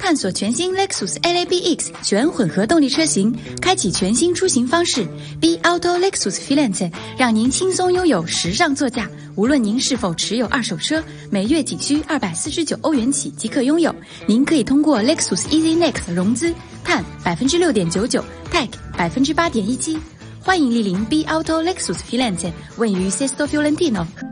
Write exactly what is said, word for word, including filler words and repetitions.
探索全新 Lexus L A B X 全混合动力车型，开启全新出行方式。B Auto Lexus Firenze 让您轻松拥有时尚座驾。无论您是否持有二手车，每月仅需二百四十九欧元起即可拥有。您可以通过 Lexus Easy Next 融资，碳百分之六点九九 ，Tech 百分之八点一七。欢迎莅临 B Auto Lexus Firenze， 位于 Sesto Fiorentino。